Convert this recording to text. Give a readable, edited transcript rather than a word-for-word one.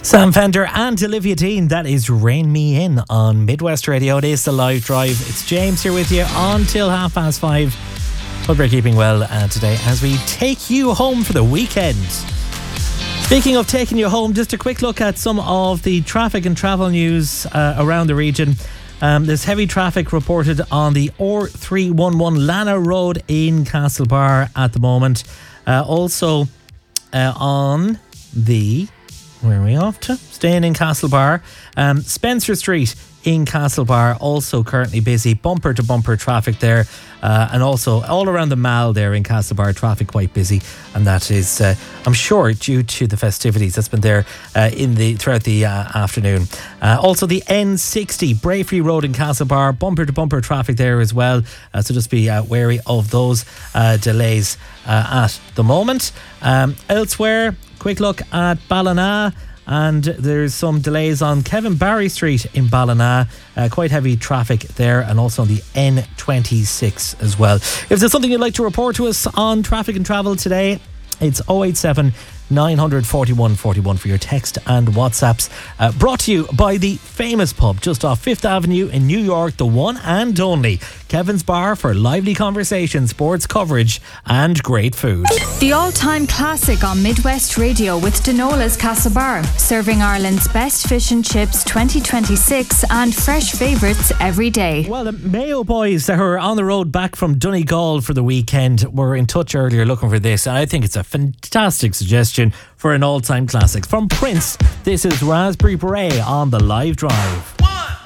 Sam Fender and Olivia Dean, that is Rain Me In on Midwest Radio. It is the live drive. It's James here with you until 5:30. Hope you're keeping well today as we take you home for the weekend. Speaking of taking you home, just a quick look at some of the traffic and travel news around the region. There's heavy traffic reported on the R311 Lana Road in Castlebar at the moment. Also on the... Where are we off to? Staying in Castlebar. Spencer Street in Castlebar also currently busy. Bumper to bumper traffic there. And also all around the Mall there in Castlebar, traffic quite busy. And that is, I'm sure, due to the festivities that's been there throughout the afternoon. Also the N60 Brayfree Road in Castlebar, bumper to bumper traffic there as well. So just be wary of those delays at the moment. Elsewhere, quick look at Ballina, and there's some delays on Kevin Barry Street in Ballina. Quite heavy traffic there, and also on the N26 as well. If there's something you'd like to report to us on traffic and travel today, it's 087 941 41 for your text and WhatsApps. Brought to you by the famous pub just off 5th Avenue in New York, the one and only Kevin's Bar, for lively conversation, sports coverage and great food. The all-time classic on Midwest Radio with Denola's Castlebar, serving Ireland's best fish and chips 2026 and fresh favourites every day. Well, the Mayo boys that were on the road back from Donegal for the weekend were in touch earlier looking for this, and I think it's a fantastic suggestion for an all-time classic. From Prince, this is Raspberry Beret on the live drive.